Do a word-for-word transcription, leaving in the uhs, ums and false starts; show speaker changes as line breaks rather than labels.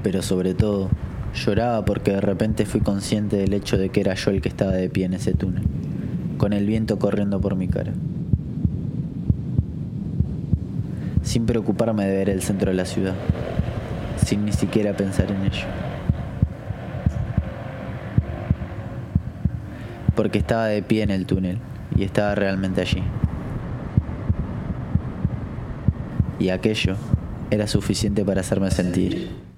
Pero sobre todo, lloraba porque de repente fui consciente del hecho de que era yo el que estaba de pie en ese túnel, con el viento corriendo por mi cara. Sin preocuparme de ver el centro de la ciudad, sin ni siquiera pensar en ello. Porque estaba de pie en el túnel y estaba realmente allí. Y aquello era suficiente para hacerme sentir